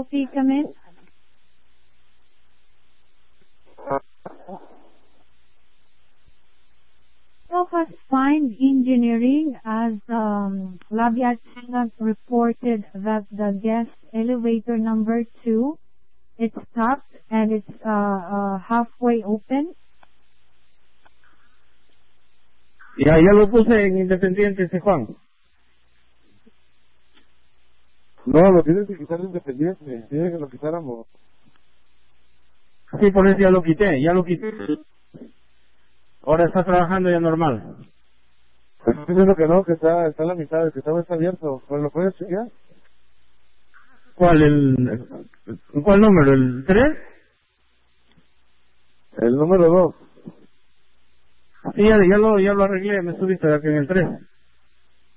Sophie come in? Focus Find Engineering, as Labiat reported that the guest elevator number 2, it's stopped and it's halfway open. Ya lo puse en Independiente, ese Juan. No, lo tienes que quitar Independiente, tiene que lo quitáramos. Sí, por eso ya lo quité. Ahora está trabajando ya normal. Estoy diciendo que no, que está a la mitad, que está abierto. Pues lo puedes chequear. ¿Cuál número? ¿El 3? El número 2. Sí, ya lo arreglé, me subiste aquí en el 3.